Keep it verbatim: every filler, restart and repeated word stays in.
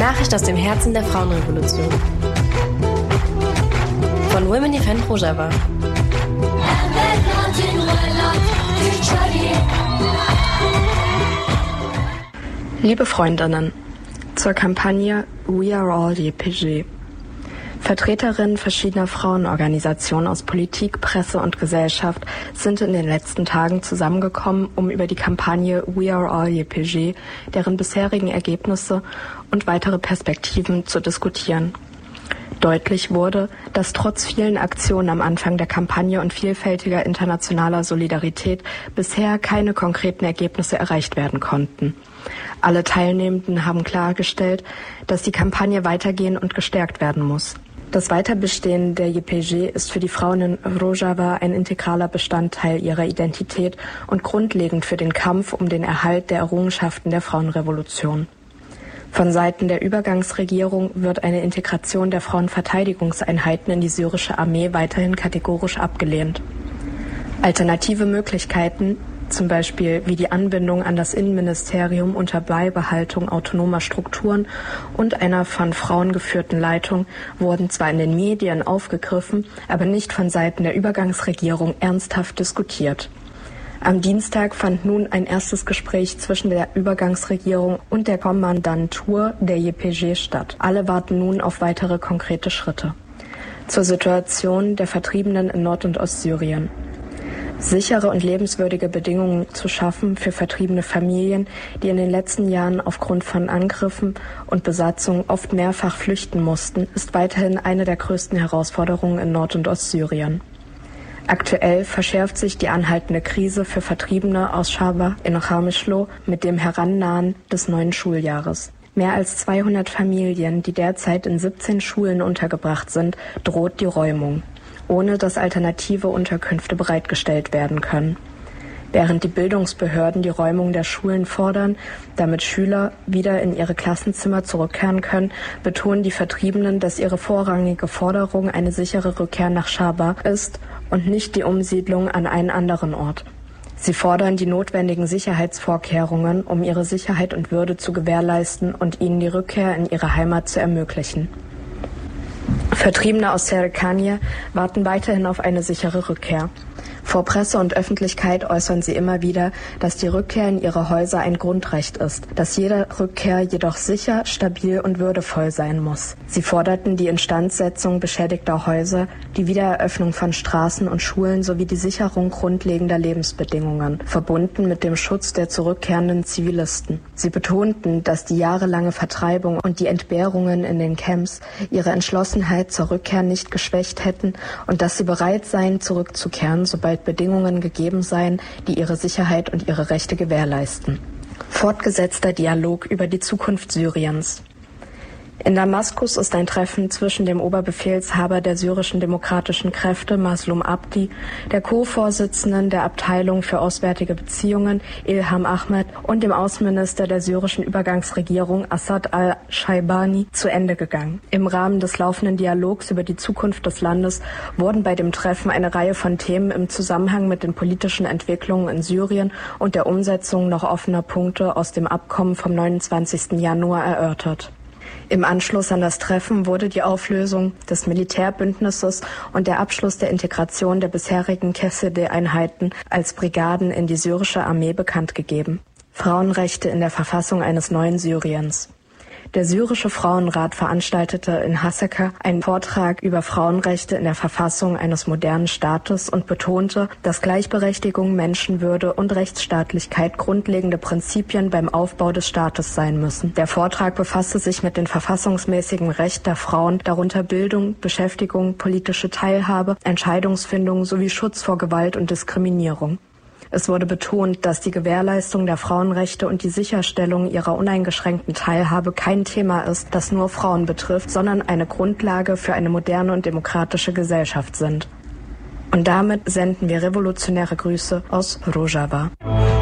Nachricht aus dem Herzen der Frauenrevolution. Von Women Defend Rojava. Liebe Freundinnen, zur Kampagne We Are All Y P G. Vertreterinnen verschiedener Frauenorganisationen aus Politik, Presse und Gesellschaft sind in den letzten Tagen zusammengekommen, um über die Kampagne We Are All Y P G, deren bisherigen Ergebnisse und weitere Perspektiven zu diskutieren. Deutlich wurde, dass trotz vielen Aktionen am Anfang der Kampagne und vielfältiger internationaler Solidarität bisher keine konkreten Ergebnisse erreicht werden konnten. Alle Teilnehmenden haben klargestellt, dass die Kampagne weitergehen und gestärkt werden muss. Das Weiterbestehen der Y P G ist für die Frauen in Rojava ein integraler Bestandteil ihrer Identität und grundlegend für den Kampf um den Erhalt der Errungenschaften der Frauenrevolution. Von Seiten der Übergangsregierung wird eine Integration der Frauenverteidigungseinheiten in die syrische Armee weiterhin kategorisch abgelehnt. Alternative Möglichkeiten, zum Beispiel wie die Anbindung an das Innenministerium unter Beibehaltung autonomer Strukturen und einer von Frauen geführten Leitung, wurden zwar in den Medien aufgegriffen, aber nicht von Seiten der Übergangsregierung ernsthaft diskutiert. Am Dienstag fand nun ein erstes Gespräch zwischen der Übergangsregierung und der Kommandantur der Y P G statt. Alle warten nun auf weitere konkrete Schritte. Zur Situation der Vertriebenen in Nord- und Ostsyrien. Sichere und lebenswürdige Bedingungen zu schaffen für vertriebene Familien, die in den letzten Jahren aufgrund von Angriffen und Besatzung oft mehrfach flüchten mussten, ist weiterhin eine der größten Herausforderungen in Nord- und Ostsyrien. Aktuell verschärft sich die anhaltende Krise für Vertriebene aus Shaba in Qamishlo mit dem Herannahen des neuen Schuljahres. Mehr als zweihundert Familien, die derzeit in siebzehn Schulen untergebracht sind, droht die Räumung, ohne dass alternative Unterkünfte bereitgestellt werden können. Während die Bildungsbehörden die Räumung der Schulen fordern, damit Schüler wieder in ihre Klassenzimmer zurückkehren können, betonen die Vertriebenen, dass ihre vorrangige Forderung eine sichere Rückkehr nach Shaba ist und nicht die Umsiedlung an einen anderen Ort. Sie fordern die notwendigen Sicherheitsvorkehrungen, um ihre Sicherheit und Würde zu gewährleisten und ihnen die Rückkehr in ihre Heimat zu ermöglichen. Vertriebene aus Serkania warten weiterhin auf eine sichere Rückkehr. Vor Presse und Öffentlichkeit äußern sie immer wieder, dass die Rückkehr in ihre Häuser ein Grundrecht ist, dass jede Rückkehr jedoch sicher, stabil und würdevoll sein muss. Sie forderten die Instandsetzung beschädigter Häuser, die Wiedereröffnung von Straßen und Schulen sowie die Sicherung grundlegender Lebensbedingungen, verbunden mit dem Schutz der zurückkehrenden Zivilisten. Sie betonten, dass die jahrelange Vertreibung und die Entbehrungen in den Camps ihre Entschlossenheit zur Rückkehr nicht geschwächt hätten und dass sie bereit seien, zurückzukehren, sobald Bedingungen gegeben seien, die ihre Sicherheit und ihre Rechte gewährleisten. Fortgesetzter Dialog über die Zukunft Syriens. In Damaskus ist ein Treffen zwischen dem Oberbefehlshaber der syrischen demokratischen Kräfte, Maslum Abdi, der Co-Vorsitzenden der Abteilung für Auswärtige Beziehungen, Ilham Ahmed, und dem Außenminister der syrischen Übergangsregierung, Assad al-Shaibani, zu Ende gegangen. Im Rahmen des laufenden Dialogs über die Zukunft des Landes wurden bei dem Treffen eine Reihe von Themen im Zusammenhang mit den politischen Entwicklungen in Syrien und der Umsetzung noch offener Punkte aus dem Abkommen vom neunundzwanzigsten Januar erörtert. Im Anschluss an das Treffen wurde die Auflösung des Militärbündnisses und der Abschluss der Integration der bisherigen Kessede-Einheiten als Brigaden in die syrische Armee bekannt gegeben. Frauenrechte in der Verfassung eines neuen Syriens. Der syrische Frauenrat veranstaltete in Hasaka einen Vortrag über Frauenrechte in der Verfassung eines modernen Staates und betonte, dass Gleichberechtigung, Menschenwürde und Rechtsstaatlichkeit grundlegende Prinzipien beim Aufbau des Staates sein müssen. Der Vortrag befasste sich mit den verfassungsmäßigen Rechten der Frauen, darunter Bildung, Beschäftigung, politische Teilhabe, Entscheidungsfindung sowie Schutz vor Gewalt und Diskriminierung. Es wurde betont, dass die Gewährleistung der Frauenrechte und die Sicherstellung ihrer uneingeschränkten Teilhabe kein Thema ist, das nur Frauen betrifft, sondern eine Grundlage für eine moderne und demokratische Gesellschaft sind. Und damit senden wir revolutionäre Grüße aus Rojava.